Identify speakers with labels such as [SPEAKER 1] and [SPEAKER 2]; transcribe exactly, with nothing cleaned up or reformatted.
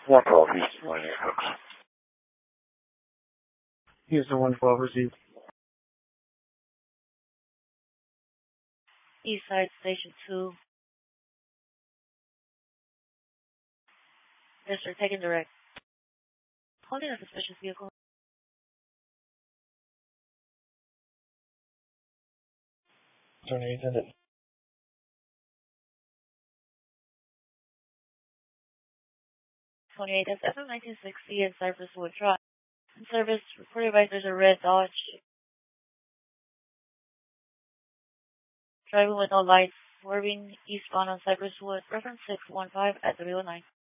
[SPEAKER 1] one twelve East one eight six.
[SPEAKER 2] Houston one twelve received.
[SPEAKER 3] Eastside Station two. Yes, sir. Taking direct. Holding a suspicious vehicle.
[SPEAKER 2] twenty-eight, send it.
[SPEAKER 3] twenty-eight, that's F M nineteen sixty in Cypress Wood Drive. In service, reported by there's a red Dodge. Driving with no lights, swerving eastbound on Cypress Wood, reference six one five at three oh nine.